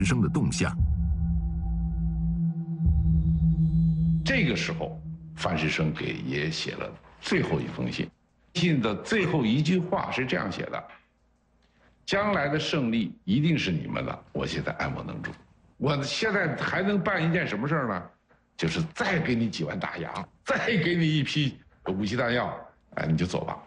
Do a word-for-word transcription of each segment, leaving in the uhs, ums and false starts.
生的动向。 这个时候，范士生给爷爷写了最后一封信，信的最后一句话是这样写的：将来的胜利一定是你们的，我现在爱莫能助。我现在还能办一件什么事儿呢？就是再给你几万大洋，再给你一批武器弹药，哎，你就走吧。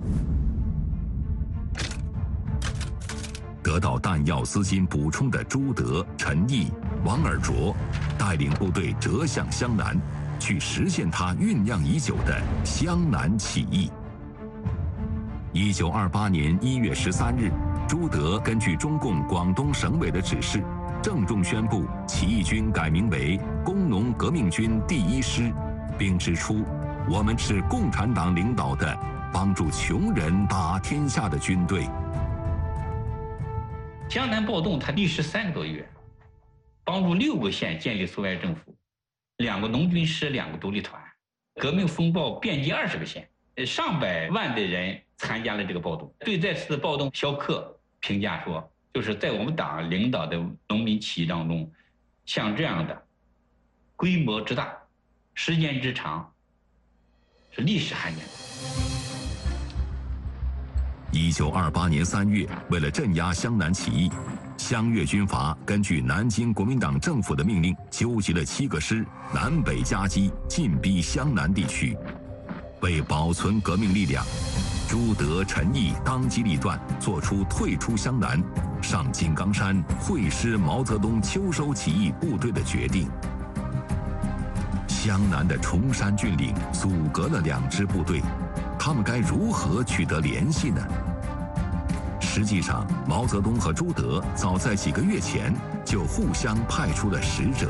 得到弹药资金补充的朱德、陈毅、王尔琢带领部队折向湘南，去实现他酝酿已久的湘南起义。一九二八年一月十三日，朱德根据中共广东省委的指示，郑重宣布起义军改名为工农革命军第一师，并指出我们是共产党领导的帮助穷人打天下的军队。 湘南暴动它历时三个多月，帮助六个县建立苏维埃政府，两个农军师，两个独立团，革命风暴遍及二十个县，上百万的人参加了这个暴动。对这次暴动，萧克评价说，就是在我们党领导的农民起义当中，像这样的规模之大、时间之长，是历史罕见的。 一九二八年三月，为了镇压湘南起义，湘粤军阀根据南京国民党政府的命令，纠集了七个师，南北夹击，进逼湘南地区。为保存革命力量，朱德、陈毅当机立断，做出退出湘南、上井冈山会师毛泽东秋收起义部队的决定。湘南的崇山峻岭阻隔了两支部队，他们该如何取得联系呢？实际上，毛泽东和朱德早在几个月前就互相派出了使者。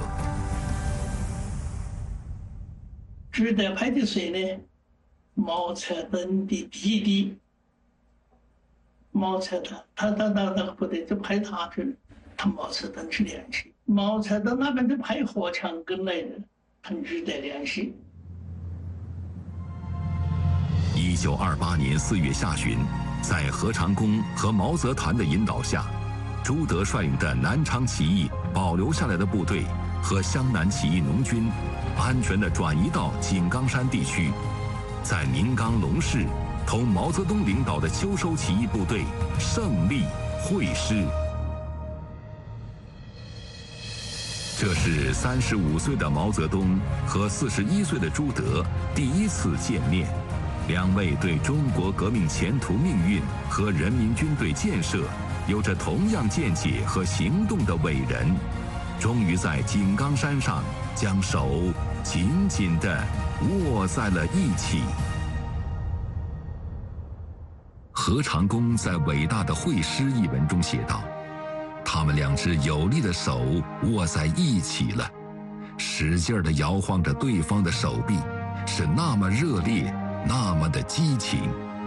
朱德派的谁呢？毛泽东的弟弟。毛泽东，他到到那个部队就派他去，同毛泽东去联系。毛泽东那边就派何强跟来的，同朱德联系。 一九二八年四月下旬，在何长工和毛泽团的引导下，朱德率领的南昌起义保留下来的部队和湘南起义农军，安全地转移到井冈山地区，在宁冈龙市同毛泽东领导的秋收起义部队胜利会师。这是三十五岁的毛泽东和四十一岁的朱德第一次见面。两位对中国革命前途命运和人民军队建设有着同样见解和行动的伟人，终于在井冈山上将手紧紧地握在了一起。何长工在《伟大的会师》一文中写道：他们两只有力的手握在一起了，使劲地摇晃着对方的手臂，是那么热烈，那么的激情。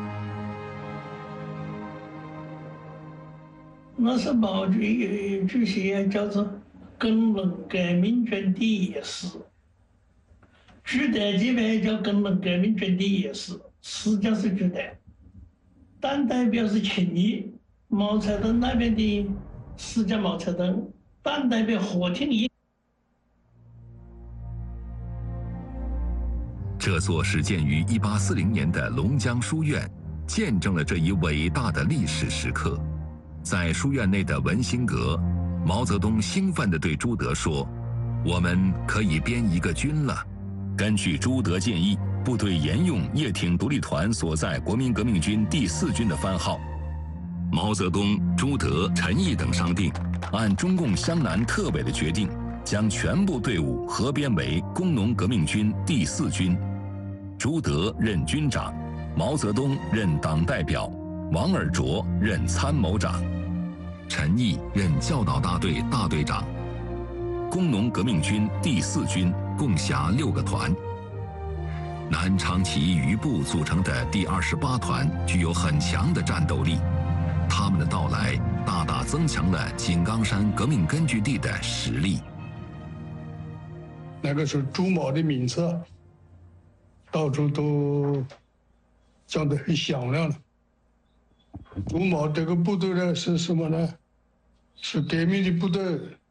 那是毛主席有一句写言叫做“工农革命军第一师”，朱德这边叫“工农革命军第一师”，师就是朱德，党代表是秦毅，毛泽东那边的师叫毛泽东，党代表何挺一。 这座始建于一八四零年的龙江书院，见证了这一伟大的历史时刻。在书院内的文兴阁，毛泽东兴奋地对朱德说：“我们可以编一个军了。”根据朱德建议，部队沿用叶挺独立团所在国民革命军第四军的番号。毛泽东、朱德、陈毅等商定，按中共湘南特委的决定，将全部队伍合编为工农革命军第四军。朱德任军长，毛泽东任党代表，王尔琢任参谋长，陈毅任教导大队大队长。工农革命军第四军共辖六个团。南昌起义余部组成的第二十八团具有很强的战斗力，他们的到来大大增强了井冈山革命根据地的实力。 那个时候朱毛的名册到处都讲得很响亮了。朱毛这个部队呢是什么呢？ 是革命的部队